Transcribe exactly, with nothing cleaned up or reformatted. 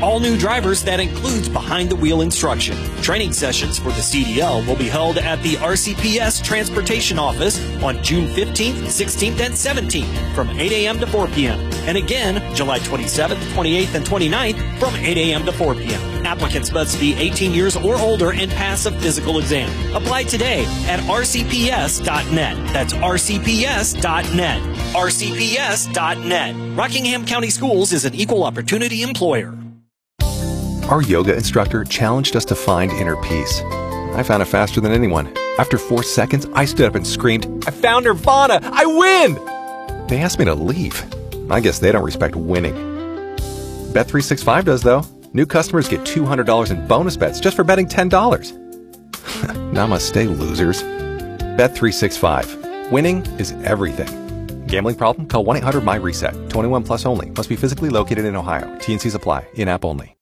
all new drivers that includes behind-the-wheel instruction. Training sessions for the C D L will be held at the R C P S Transportation Office on June fifteenth, sixteenth, and seventeenth from eight a m to four p m And again, July twenty-seventh, twenty-eighth, and twenty-ninth from eight a m to four p m Applicants must be eighteen years or older and pass a physical exam. Apply today at r c p s dot net. That's r c p s dot net. r c p s dot net. Rockingham County Schools is an equal opportunity employer. Our yoga instructor challenged us to find inner peace. I found it faster than anyone. After four seconds, I stood up and screamed, "I found Nirvana! I win!" They asked me to leave. I guess they don't respect winning. Bet three sixty-five does, though. New customers get two hundred dollars in bonus bets just for betting ten dollars. Namaste, losers. Bet three sixty-five. Winning is everything. Gambling problem? Call one eight hundred my reset. twenty-one plus only. Must be physically located in Ohio. T and Cs apply. In-app only.